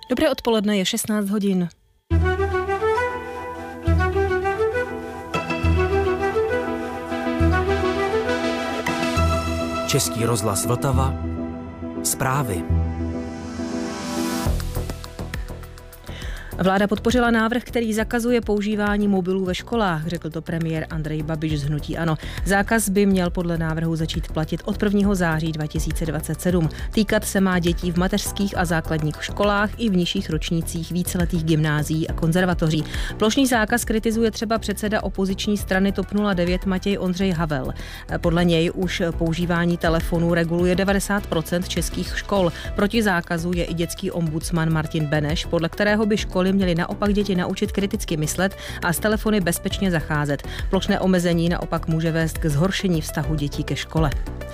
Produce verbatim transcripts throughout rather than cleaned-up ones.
Dobré odpoledne, je šestnáct hodin. Český rozhlas Vltava. Zprávy. Vláda podpořila návrh, který zakazuje používání mobilů ve školách, řekl to premiér Andrej Babiš z hnutí ANO. Zákaz by měl podle návrhu začít platit od prvního září dva tisíce dvacet sedm. Týkat se má dětí v mateřských a základních školách i v nižších ročnících víceletých gymnázií a konzervatoří. Plošný zákaz kritizuje třeba předseda opoziční strany TOP nula devět Matěj Ondřej Havel. Podle něj už používání telefonů reguluje devadesát procent českých škol. Proti zákazu je i dětský ombudsman Martin Beneš, podle kterého by školy měli naopak děti naučit kriticky myslet a s telefony bezpečně zacházet. Plošné omezení naopak může vést k zhoršení vztahu dětí ke škole.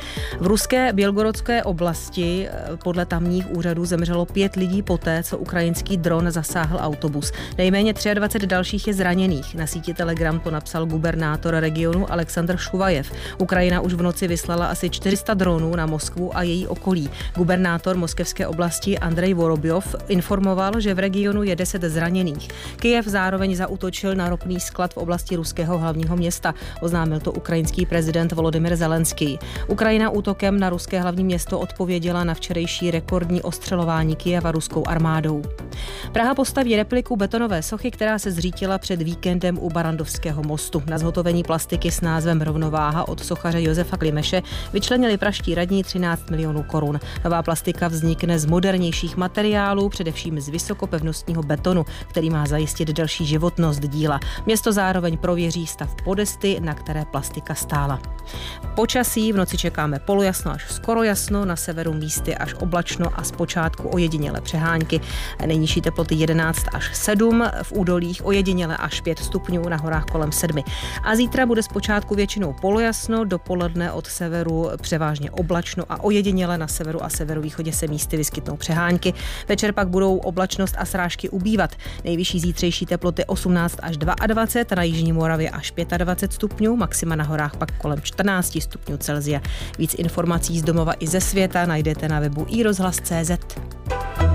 V ruské Bělgorodské oblasti podle tamních úřadů zemřelo pět lidí poté, co ukrajinský dron zasáhl autobus. Nejméně dvacet tři dalších je zraněných. Na síti Telegram to napsal gubernátor regionu Aleksandr Šuvajev. Ukrajina už v noci vyslala asi čtyři sta dronů na Moskvu a její okolí. Gubernátor moskevské oblasti Andrej Vorobjov informoval, že v regionu je deset zraněných. Kyjev zároveň zaútočil na ropný sklad v oblasti ruského hlavního města. Oznámil to ukrajinský prezident Volodymyr Zelenský. Ukrajina útokem na ruské hlavní město odpověděla na včerejší rekordní ostřelování Kyjeva ruskou armádou. Praha postaví repliku betonové sochy, která se zřítila před víkendem u Barrandovského mostu. Na zhotovení plastiky s názvem Rovnováha od sochaře Josefa Klimeše vyčlenili praští radní třináct milionů korun. Nová plastika vznikne z modernějších materiálů, především z vysokopevnostního betonu, který má zajistit delší životnost díla. Město zároveň prověří stav podesty, na které plastika stála. Počasí v noci čekáme polojasno až skoro jasno, na severu místy až oblačno a zpočátku ojedinělé přehánky. Nejnižší teploty jedenáct až sedm, v údolích ojediněle až pět stupňů, na horách kolem sedmi. A zítra bude zpočátku většinou polojasno, dopoledne od severu převážně oblačno a ojediněle na severu a severovýchodě se místy vyskytnou přehánky. Večer pak budou oblačnost a srážky ubývat. Nejvyšší zítřejší teploty osmnáct až dvacet dva, na jižní Moravě až dvacet pět stupňů, maxima na horách pak kolem čtrnáct stupňů Celsia. Víc informací z domova i ze světa najdete na webu i rozhlas tečka cé zet.